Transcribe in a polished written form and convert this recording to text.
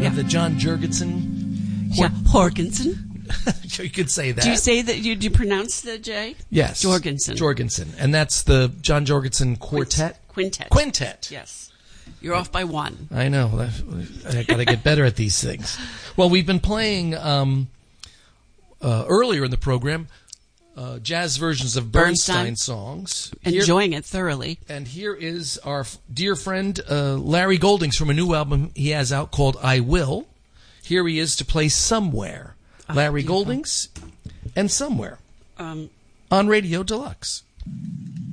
of the John Jorgensen. Jorgensen. You could say that. Do you say that? Do you pronounce the J? Yes. Jorgensen. And that's the John Jorgensen Quartet? Quintet. Yes. You're off by one. I know. I got to get better at these things. Well, we've been playing earlier in the program jazz versions of Bernstein songs. Enjoying it thoroughly. And here is our dear friend Larry Goldings from a new album he has out called I Will. Here he is to play Somewhere. Larry Goldings and Somewhere on Radio Deluxe.